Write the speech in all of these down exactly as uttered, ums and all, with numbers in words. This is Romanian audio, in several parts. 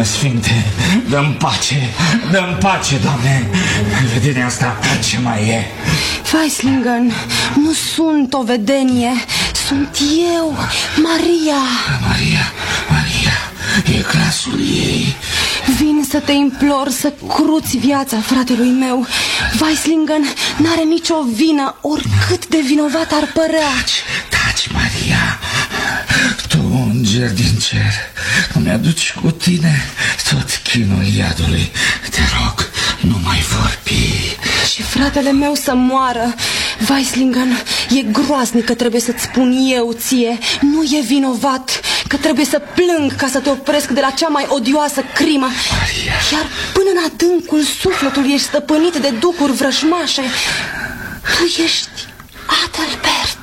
Sfinte, dă-mi pace, dă-mi pace, Doamne. Vedenia asta ce mai e? Weislingen, nu sunt o vedenie, sunt eu, Maria. Maria, Maria, e glasul ei. Vin să te implor să cruți viața fratelui meu. Weislingen n-are nicio vină, oricât de vinovat ar părea. Taci, taci, Maria. Tu, înger din cer, îmi aduci cu tine tot chinul iadului. Te rog, nu mai vorbi. Și fratele meu să moară. Weislingen, e groaznic că trebuie să-ți spun eu ție. Nu e vinovat, că trebuie să plâng ca să te opresc de la cea mai odioasă crimă. Maria. Iar până în adâncul sufletului ești stăpânit de duhuri vrăjmașe. Tu ești Adalbert.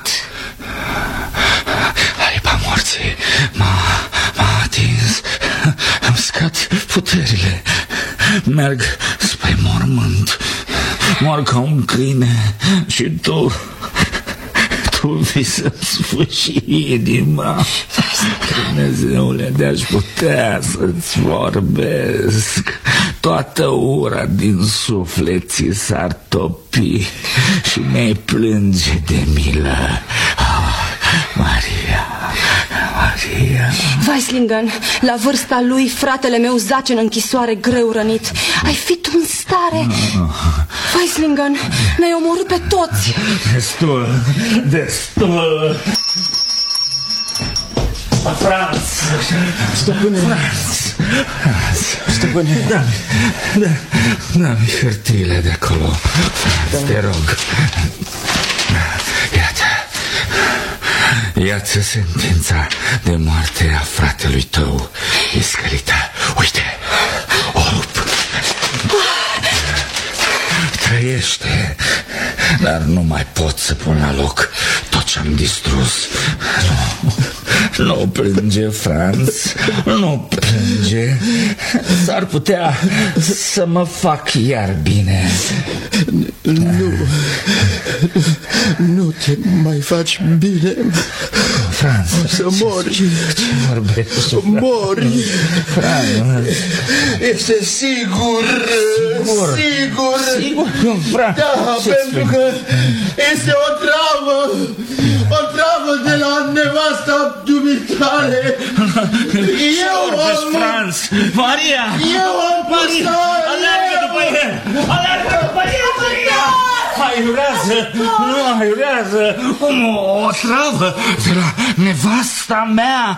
Aripa morții m-a, m-a atins. Îmi scad puterile. Merg spre mormânt. Mor ca un câine. Și tu, tu vii să-mi sfârși inima. Dumnezeule, de-aș putea să-ți vorbesc. Toată ura din suflet ți s-ar topi și mi-ai plânge de milă. Oh, Maria, Maria. Weislingen, la vârsta lui, fratele meu zace în închisoare greu rănit. Ai fi tu în stare? Weislingen, ne-ai omorât pe toți. Destul, destul. Franz, stăpâne, Franz, Franz, stăpâne, da-mi, da, da-mi hârtiile de acolo, Franz, te rog. Iată, iată sentința de moarte a fratelui tău, iscălită. Uite, o rup. Trăiește, dar nu mai pot să pun la loc tot ce-am distrus. Nu, nu plânge, Franz, nu plânge. S-ar putea să mă fac iar bine. Nu, nu te mai faci bine. Franz, să mori. Ce vorbești? Mori. Franz, este sigur. Sigur. Sigur. Sigur, Franz. Da, pentru că este o travă. O travă de la nevasta dumitale. Eu am... Franz, Maria. Eu am pus. Alergă după el. Alergă după el, Maria. Aiurează, nu aiurează. O, o travă de la nevasta mea.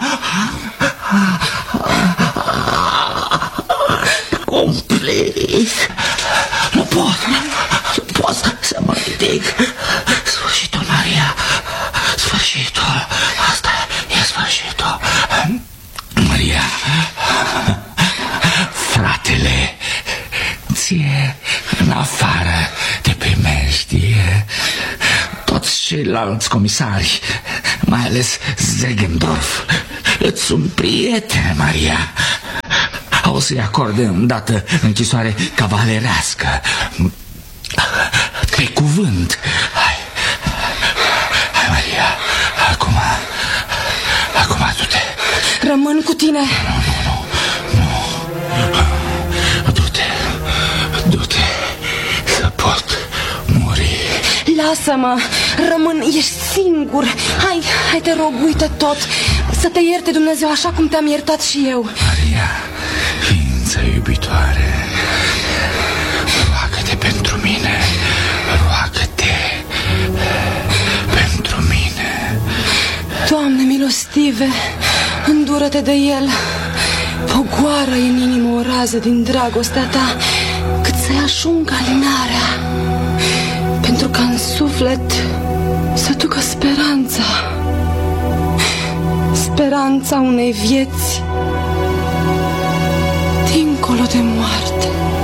Complet. Nu pot, nu pot să mă ridic. Sfârșitul, Maria. Sfârșitul. Asta e sfârșitul. Maria, fratele, ție în afară te primești. Toți ceilalți comisari, mai ales Zegendorf, îți sunt prieteni, Maria. O să-i acorde îndată închisoare cavalerească. Pe cuvânt. Hai, hai, Maria, acum, acum du-te. Rămân cu tine. Nu, nu, nu, nu. Du-te, du-te, să pot muri. Lasă-mă, rămân, ești singur. Hai, hai te rog, uite tot. Să te ierte Dumnezeu așa cum te-am iertat și eu. Maria, ființă iubitoare, roagă-te pentru mine, roagă-te pentru mine. Doamne milostive, îndură-te de el. Pogoară în inimă o rază din dragostea ta, cât să-i ajungă alinarea, pentru ca în suflet să ducă speranța, speranța unei vieți dincolo de moarte.